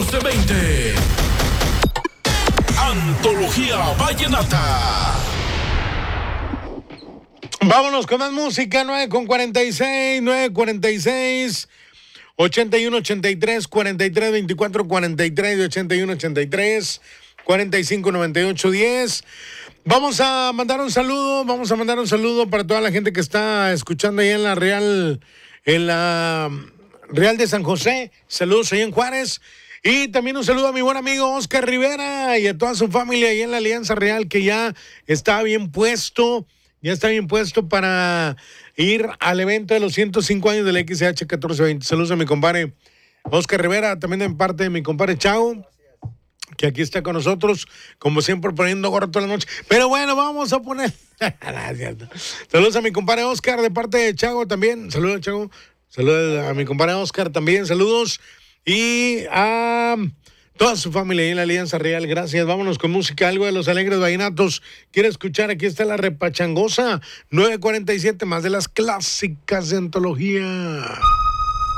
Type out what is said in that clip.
menos de 20. Antología Vallenata. Vámonos con más música, 9:46, 81 83 43 24 43 y 81 83 45 98 10. Vamos a mandar un saludo para toda la gente que está escuchando ahí en la Real de San José. Saludos ahí en Juárez. Y también un saludo a mi buen amigo Oscar Rivera y a toda su familia ahí en la Alianza Real, que ya está bien puesto. Ya está bien puesto para ir al evento de los 105 años del XH 1420. Saludos a mi compadre Oscar Rivera, también en parte de mi compadre Chao, que aquí está con nosotros, como siempre poniendo gorro toda la noche. Pero bueno, vamos a poner... Saludos a mi compadre Oscar de parte de Chao también. Saludos, Chao. Saludos a mi compadre Oscar también. Saludos. Y a toda su familia ahí en la Alianza Real, gracias. Vámonos con música, algo de los Alegres Vallenatos. ¿Quiere escuchar? Aquí está la repachangosa, 9:47, más de las clásicas de antología.